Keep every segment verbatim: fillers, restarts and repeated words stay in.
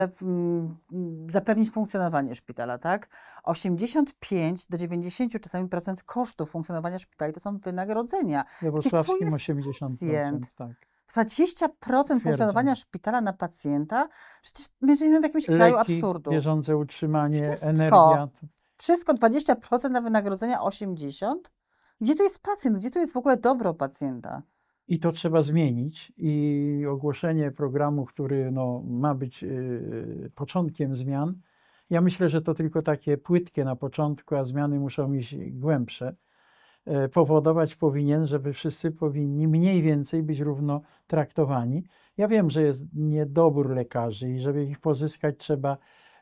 mm, zapewnić funkcjonowanie szpitala, tak? osiemdziesiąt pięć do dziewięćdziesięciu czasami procent kosztów funkcjonowania szpitali to są wynagrodzenia. We Gdzie tu wrocławskim jest osiemdziesiąt pacjent? procent, tak. dwadzieścia procent funkcjonowania Twierdzą. szpitala na pacjenta? Przecież my żyjemy w jakimś kraju Leki, absurdu. bieżące utrzymanie, Wszystko. energia. Wszystko dwadzieścia procent na wynagrodzenia, osiemdziesiąt? Gdzie tu jest pacjent? Gdzie tu jest w ogóle dobro pacjenta? I to trzeba zmienić. I ogłoszenie programu, który no, ma być yy, początkiem zmian, ja myślę, że to tylko takie płytkie na początku, a zmiany muszą iść głębsze. Yy, powodować powinien, żeby wszyscy powinni mniej więcej być równo traktowani. Ja wiem, że jest niedobór lekarzy i żeby ich pozyskać, trzeba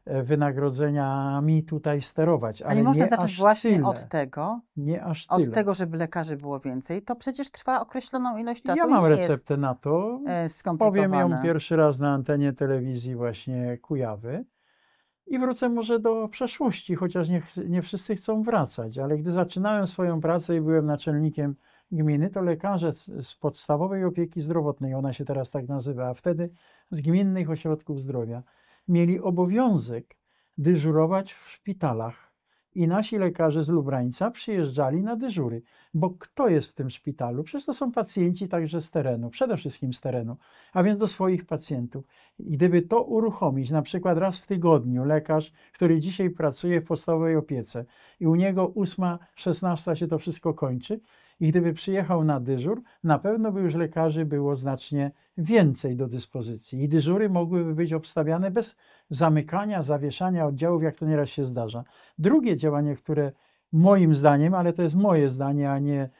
wynagrodzeniami tutaj sterować. Ale Ale można nie zacząć aż właśnie tyle. od tego, Nie aż od tyle. tego, żeby lekarzy było więcej. To przecież trwa określoną ilość czasu Ja i mam nie receptę jest na to. e, Powiem skomplikowane. ją pierwszy raz na antenie telewizji właśnie Kujawy i wrócę może do przeszłości, chociaż nie, nie wszyscy chcą wracać, ale gdy zaczynałem swoją pracę i byłem naczelnikiem gminy, to lekarze z, z podstawowej opieki zdrowotnej, ona się teraz tak nazywa, a wtedy z gminnych ośrodków zdrowia, mieli obowiązek dyżurować w szpitalach. I nasi lekarze z Lubrańca przyjeżdżali na dyżury, bo kto jest w tym szpitalu? Przecież to są pacjenci także z terenu, przede wszystkim z terenu, a więc do swoich pacjentów. I gdyby to uruchomić, na przykład raz w tygodniu lekarz, który dzisiaj pracuje w podstawowej opiece i u niego ósma, szesnasta się to wszystko kończy, i gdyby przyjechał na dyżur, na pewno by już lekarzy było znacznie więcej do dyspozycji. I dyżury mogłyby być obstawiane bez zamykania, zawieszania oddziałów, jak to nieraz się zdarza. Drugie działanie, które moim zdaniem, ale to jest moje zdanie, a nie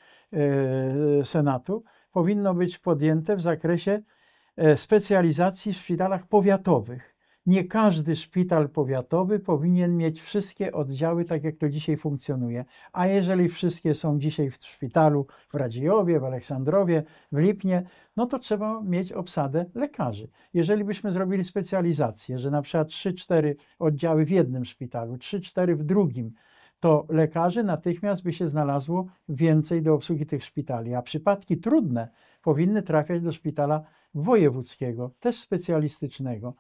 e, Senatu, powinno być podjęte w zakresie e, specjalizacji w szpitalach powiatowych. Nie każdy szpital powiatowy powinien mieć wszystkie oddziały, tak jak to dzisiaj funkcjonuje. A jeżeli wszystkie są dzisiaj w szpitalu w Radziejowie, w Aleksandrowie, w Lipnie, no to trzeba mieć obsadę lekarzy. Jeżeli byśmy zrobili specjalizację, że na przykład trzy cztery oddziały w jednym szpitalu, trzy cztery w drugim, to lekarzy natychmiast by się znalazło więcej do obsługi tych szpitali. A przypadki trudne powinny trafiać do szpitala wojewódzkiego, też specjalistycznego.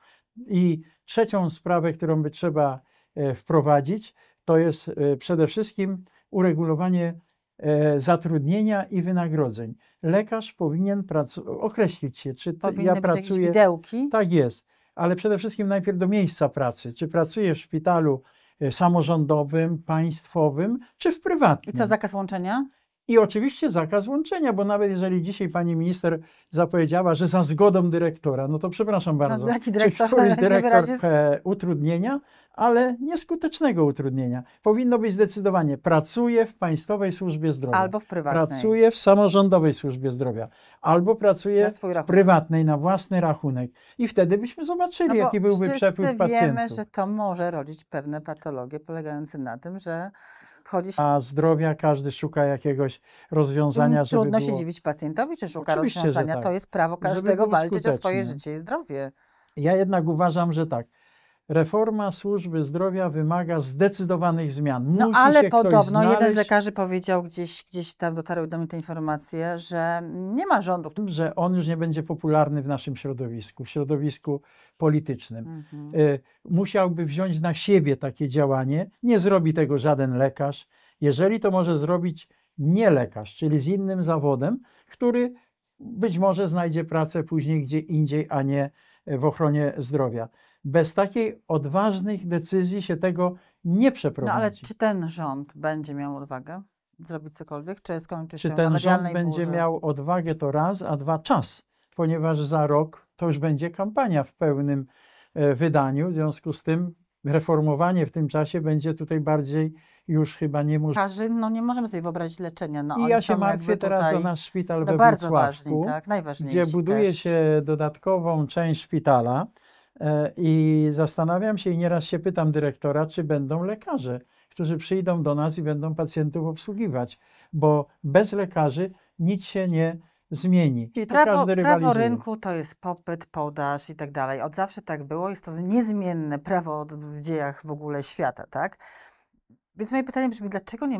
I trzecią sprawę, którą by trzeba wprowadzić, to jest przede wszystkim uregulowanie zatrudnienia i wynagrodzeń. Lekarz powinien określić się, czy Powinny ja być pracuję... jakieś widełki? Tak jest, ale przede wszystkim najpierw do miejsca pracy. Czy pracuję w szpitalu samorządowym, państwowym, czy w prywatnym. I co, zakaz łączenia? I oczywiście zakaz łączenia, bo nawet jeżeli dzisiaj pani minister zapowiedziała, że za zgodą dyrektora, no to przepraszam bardzo, No, jaki dyrektor? czy któryś dyrektor Wyrazie... e, utrudnienia, ale nieskutecznego utrudnienia. Powinno być zdecydowanie, pracuje w państwowej służbie zdrowia. Albo w prywatnej. Pracuje w samorządowej służbie zdrowia. Albo pracuje w prywatnej, na własny rachunek. I wtedy byśmy zobaczyli, no jaki byłby przepływ pacjentów. Wiemy, że to może rodzić pewne patologie polegające na tym, że wchodzi się... A zdrowia każdy szuka jakiegoś rozwiązania, żeby Trudno było... się dziwić pacjentowi, że szuka Oczywiście, rozwiązania. tak. To jest prawo każdego walczyć skuteczne. o swoje życie i zdrowie. Ja jednak uważam, że tak. Reforma służby zdrowia wymaga zdecydowanych zmian. Musi no ale się podobno znaleźć... jeden z lekarzy powiedział, gdzieś, gdzieś tam dotarły do mnie te informacje, że nie ma rządu. Że on już nie będzie popularny w naszym środowisku, w środowisku politycznym. Mhm. Y, musiałby wziąć na siebie takie działanie. Nie zrobi tego żaden lekarz. Jeżeli to może zrobić nie lekarz, czyli z innym zawodem, który być może znajdzie pracę później gdzie indziej, a nie w ochronie zdrowia. Bez takiej odważnych decyzji się tego nie przeprowadzi. No ale czy ten rząd będzie miał odwagę zrobić cokolwiek, czy skończy czy się ten na medialnej rząd będzie burzy? miał odwagę, to raz, a dwa czas, ponieważ za rok to już będzie kampania w pełnym wydaniu, w związku z tym reformowanie w tym czasie będzie tutaj bardziej już chyba niemożliwe. No nie możemy sobie wyobrazić leczenia. No, I oni ja się są martwię teraz tutaj... o nasz szpital no we bardzo Włocławku, ważni, tak? Najważniejsi gdzie buduje też. się dodatkową część szpitala e, i zastanawiam się i nieraz się pytam dyrektora, czy będą lekarze, którzy przyjdą do nas i będą pacjentów obsługiwać, bo bez lekarzy nic się nie zmieni. I to prawo, każdy prawo rywalizuje. rynku to jest popyt, podaż i tak dalej. Od zawsze tak było. Jest to niezmienne prawo w dziejach w ogóle świata, tak? Więc moje pytanie brzmi, dlaczego nie